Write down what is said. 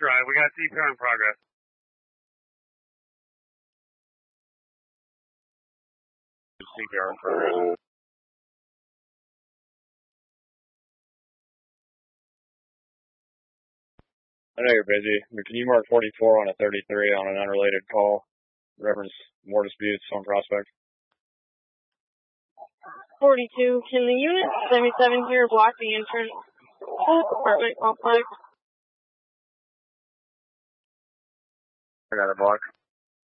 Drive. We got CPR in progress. CPR in progress. I know you're busy, but can you mark 44 on a 33 on an unrelated call? Reference more disputes on Prospect. 42. Can the unit 77 here block the entrance to the apartment complex? I got a block.